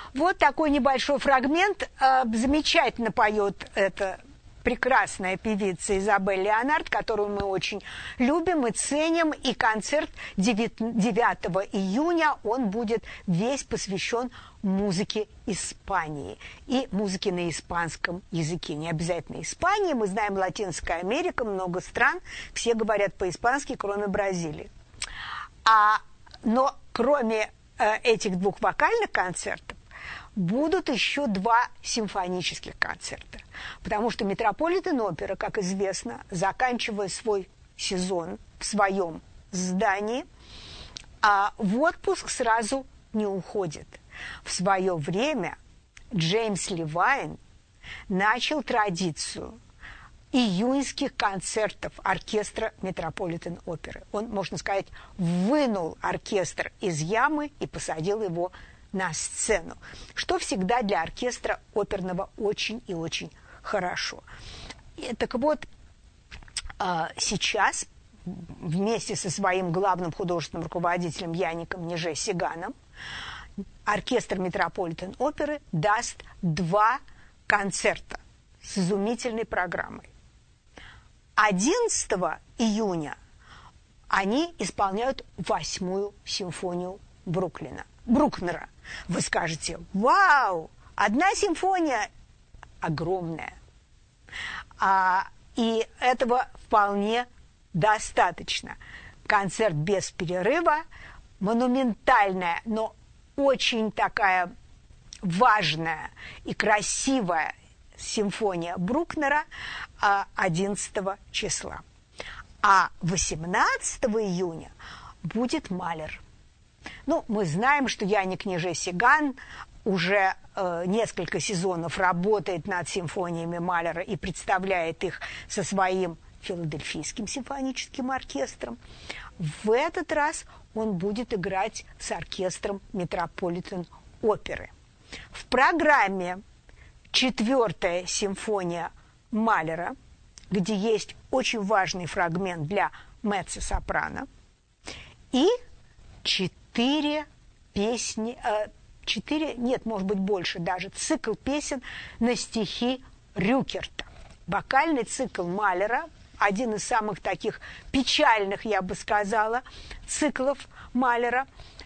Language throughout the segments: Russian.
Вот такой небольшой фрагмент. Замечательно поет эта прекрасная певица Изабель Леонард, которую мы очень любим и ценим. И концерт 9 июня, он будет весь посвящен музыке Испании и музыке на испанском языке. Не обязательно Испания, мы знаем Латинская Америка, много стран, все говорят по-испански, кроме Бразилии. Но кроме этих двух вокальных концертов будут еще 2 симфонических концерта. Потому что Метрополитен-опера, как известно, заканчивая свой сезон в своем здании, в отпуск сразу не уходит. В свое время Джеймс Левайн начал традицию июньских концертов оркестра Метрополитен-оперы. Он, можно сказать, вынул оркестр из ямы и посадил его на сцену, что всегда для оркестра оперного очень и очень хорошо. Так вот, сейчас вместе со своим главным художественным руководителем Яником Неже-Сиганом оркестр Метрополитен-оперы даст 2 концерта с изумительной программой. 11 июня они исполняют 8-ю симфонию Брукнера. Вы скажете: вау, 1 симфония огромная. И этого вполне достаточно. Концерт без перерыва, монументальная, но очень такая важная и красивая симфония Брукнера 11 числа. А 18 июня будет Малер. Ну, мы знаем, что Яник Неже-Сиган уже несколько сезонов работает над симфониями Малера и представляет их со своим филадельфийским симфоническим оркестром. В этот раз он будет играть с оркестром Метрополитен-оперы. В программе 4-я симфония Малера, где есть очень важный фрагмент для меццо-сопрано, и 4 песни, 4, нет, может быть, больше даже, цикл песен на стихи Рюкерта. Вокальный цикл Малера, один из самых таких печальных, я бы сказала, циклов Малера,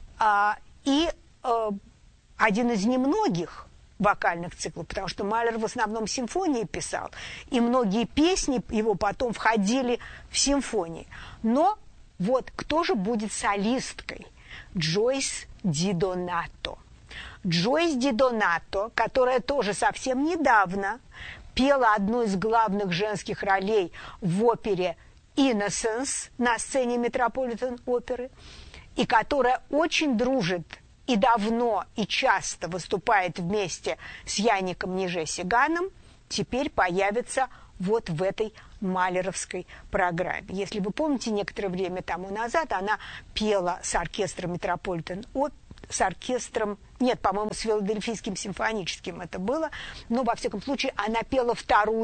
и один из немногих вокальных циклов, потому что Малер в основном симфонии писал, и многие песни его потом входили в симфонии. Но вот кто же будет солисткой? Джойс Ди Донато. Джойс Ди Донато, которая тоже совсем недавно пела одну из главных женских ролей в опере «Innocence» на сцене Метрополитен-оперы, и которая очень дружит и давно, и часто выступает вместе с Яником Неже-Сиганом, теперь появится вот в этой малеровской программе. Если вы помните, некоторое время тому назад она пела с оркестром Метрополитен-оперы, с оркестром, нет, по-моему, с филадельфийским симфоническим это было, но, во всяком случае, она пела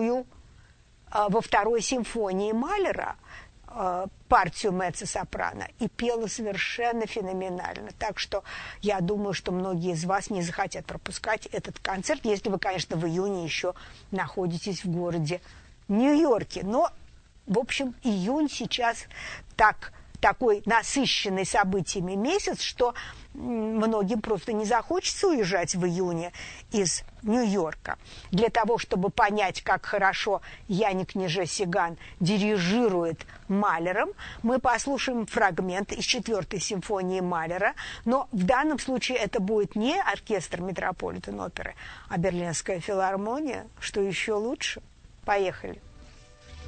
во 2-й симфонии Малера партию меццо-сопрано и пела совершенно феноменально. Так что я думаю, что многие из вас не захотят пропускать этот концерт, если вы, конечно, в июне еще находитесь в городе Нью-Йорке. Но, в общем, июнь сейчас такой насыщенный событиями месяц, что многим просто не захочется уезжать в июне из Нью-Йорка. Для того, чтобы понять, как хорошо Яник Неже-Сиган дирижирует Малером, мы послушаем фрагмент из 4-й симфонии Малера, но в данном случае это будет не оркестр Метрополитен-оперы, а Берлинская филармония, что еще лучше. Поехали.